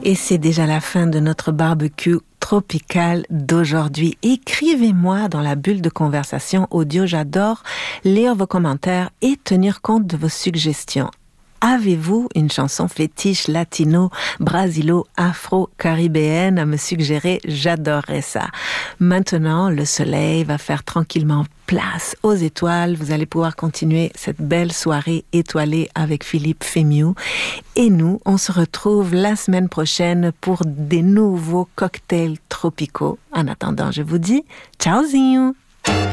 Et c'est déjà la fin de notre barbecue tropical d'aujourd'hui. Écrivez-moi dans la bulle de conversation audio. J'adore lire vos commentaires et tenir compte de vos suggestions. Avez-vous une chanson fétiche latino, brasilo, afro-caribéenne à me suggérer? J'adorerais ça. Maintenant, le soleil va faire tranquillement place aux étoiles. Vous allez pouvoir continuer cette belle soirée étoilée avec Philippe Fémiou. Et nous, on se retrouve la semaine prochaine pour des nouveaux cocktails tropicaux. En attendant, je vous dis ciao,